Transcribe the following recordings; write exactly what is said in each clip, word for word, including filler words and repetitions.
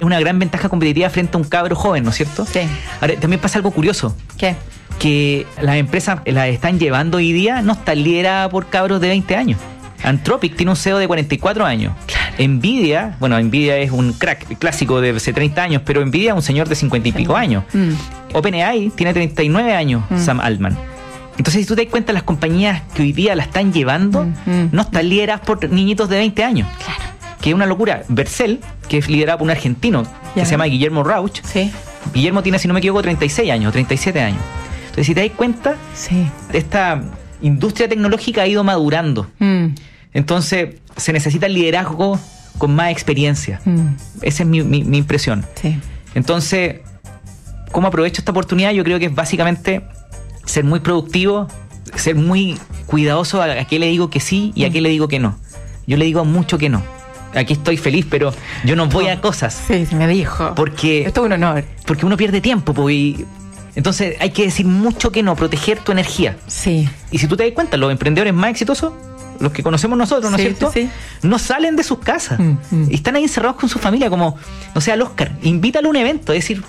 una gran ventaja competitiva frente a un cabro joven, ¿no es cierto? Sí. Ahora, también pasa algo curioso. ¿Qué? Que las empresas las están llevando hoy día, no están lideradas por cabros de veinte años. Anthropic tiene un C E O de cuarenta y cuatro años. Claro. Nvidia, bueno, Nvidia es un crack clásico de hace treinta años, pero Nvidia es un señor de cincuenta y pico sí. años. Mm. OpenAI tiene treinta y nueve años, mm. Sam Altman. Entonces, si tú te das cuenta, las compañías que hoy día la están llevando mm. no están lideradas por niñitos de veinte años. Claro. Que es una locura. Vercel, que es liderado por un argentino que yeah. se llama Guillermo Rauch. Sí. Guillermo tiene, si no me equivoco, treinta y seis años, treinta y siete años. Entonces, si te das cuenta, sí. esta industria tecnológica ha ido madurando. Mm. Entonces, se necesita liderazgo con más experiencia. Mm. Esa es mi, mi, mi impresión. Sí. Entonces, ¿cómo aprovecho esta oportunidad? Yo creo que es básicamente ser muy productivo, ser muy cuidadoso a, a qué le digo que sí y a qué le digo que no. Yo le digo mucho que no. Aquí estoy feliz, pero yo no voy a cosas. Sí, se me dijo. Porque, esto es un honor. Porque uno pierde tiempo, pues, y entonces hay que decir mucho que no, proteger tu energía. Sí. Y si tú te das cuenta, los emprendedores más exitosos, los que conocemos nosotros, ¿no es sí, cierto? Sí, sí. No salen de sus casas. Mm, mm. Y están ahí encerrados con su familia, como, no sé, al Oscar. Invítalo a un evento, es decir,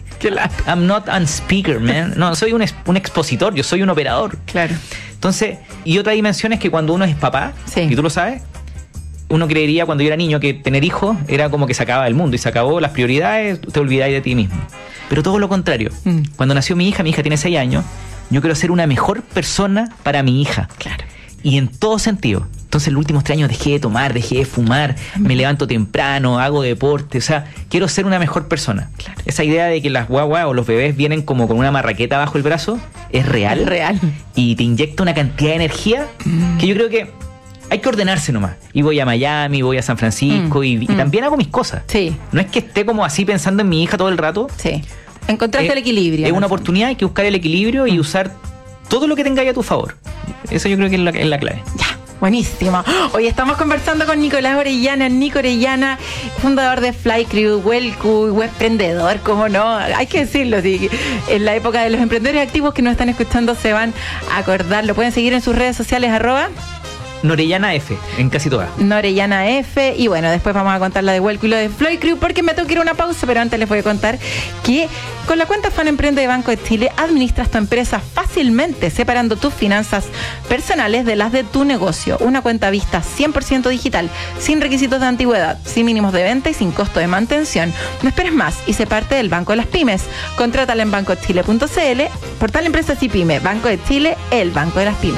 I'm not a speaker, man. No, soy un, un expositor, yo soy un operador. Claro. Entonces, y otra dimensión es que cuando uno es papá, sí. y tú lo sabes, uno creería cuando yo era niño que tener hijos era como que se acababa el mundo y se acabó las prioridades, te olvidáis de ti mismo. Pero todo lo contrario. Mm. Cuando nació mi hija, mi hija tiene seis años, yo quiero ser una mejor persona para mi hija. Claro. Y en todo sentido. Entonces, los últimos tres años dejé de tomar, dejé de fumar, me levanto temprano, hago deporte. O sea, quiero ser una mejor persona. Claro. Esa idea de que las guaguas o los bebés vienen como con una marraqueta bajo el brazo es real. Es real. Y te inyecta una cantidad de energía mm. que yo creo que hay que ordenarse nomás. Y voy a Miami, voy a San Francisco mm. y, y mm. también hago mis cosas. Sí. No es que esté como así pensando en mi hija todo el rato. Sí. Encontraste es, el equilibrio. Es una oportunidad, hay que buscar el equilibrio mm. y usar todo lo que tengáis a tu favor. Eso yo creo que es la, es la clave. Ya. Buenísimo. Hoy estamos conversando con Nicolás Orellana, Nico Orellana, fundador de Flycrew, Wellcu, webprendedor, cómo no, hay que decirlo, sí, en la época de los emprendedores activos que nos están escuchando se van a acordar. Lo pueden seguir en sus redes sociales, arroba Norellana F, en casi todas. Norellana F, y bueno, después vamos a contar la de Wellcu y lo de Flycrew, porque me tengo que ir a una pausa, pero antes les voy a contar que con la cuenta Fan Emprende de Banco de Chile administras tu empresa fácilmente, separando tus finanzas personales de las de tu negocio. Una cuenta vista cien por ciento digital, sin requisitos de antigüedad, sin mínimos de venta y sin costo de mantención. No esperes más y sé parte del Banco de las Pymes. Contrátala en banco de chile punto c l, portal Empresas y Pyme, Banco de Chile, el Banco de las Pymes.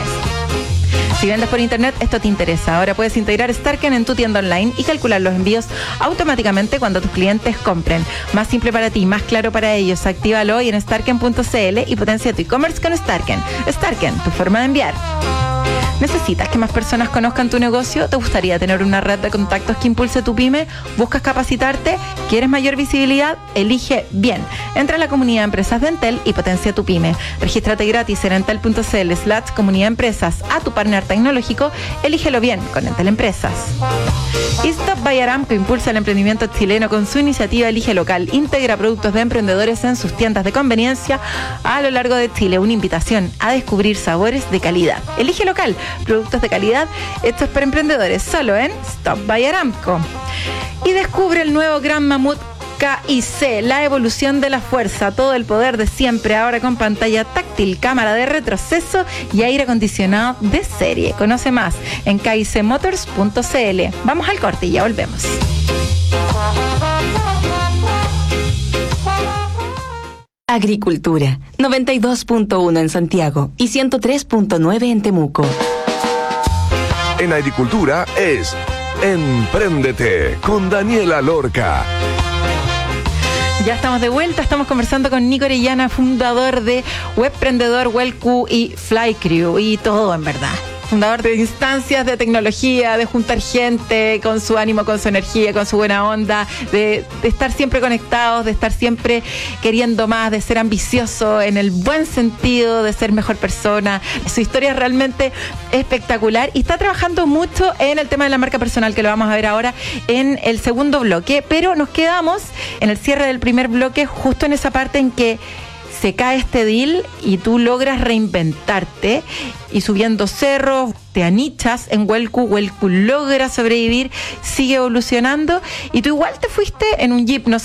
Si vendes por internet, esto te interesa. Ahora puedes integrar Starken en tu tienda online y calcular los envíos automáticamente cuando tus clientes compren. Más simple para ti, más claro para ellos. Actívalo hoy en starken punto c l y potencia tu e-commerce con Starken. Starken, tu forma de enviar. ¿Necesitas que más personas conozcan tu negocio? ¿Te gustaría tener una red de contactos que impulse tu pyme? ¿Buscas capacitarte? ¿Quieres mayor visibilidad? Elige bien. Entra a la comunidad de empresas de Entel y potencia tu pyme. Regístrate gratis en entel punto c l slash comunidad empresas. A tu partner tecnológico, elígelo bien con Entel Empresas. Stop by Aramco impulsa el emprendimiento chileno con su iniciativa Elige Local. Integra productos de emprendedores en sus tiendas de conveniencia a lo largo de Chile. Una invitación a descubrir sabores de calidad. Elige Local. Productos de calidad hechos para emprendedores, solo en Stop by Aramco. Y descubre el nuevo Gran Mamut K I C, la evolución de la fuerza, todo el poder de siempre, ahora con pantalla táctil, cámara de retroceso y aire acondicionado de serie. Conoce más en k i c motors punto c l. Vamos al corte y ya volvemos. Agricultura, noventa y dos punto uno en Santiago y ciento tres punto nueve en Temuco. En Agricultura es Empréndete con Daniela Lorca. Ya estamos de vuelta, estamos conversando con Nico Orellana, fundador de Webprendedor, Wellcu y Flycrew, y todo en verdad. Fundador de instancias de tecnología, de juntar gente con su ánimo, con su energía, con su buena onda, de, de estar siempre conectados, de estar siempre queriendo más, de ser ambicioso en el buen sentido, de ser mejor persona. Su historia es realmente espectacular y está trabajando mucho en el tema de la marca personal, que lo vamos a ver ahora en el segundo bloque, pero nos quedamos en el cierre del primer bloque justo en esa parte en que se cae este deal y tú logras reinventarte y subiendo cerros, te anichas en Wellcu, Wellcu logra sobrevivir, sigue evolucionando y tú igual te fuiste en un Jeep, no sé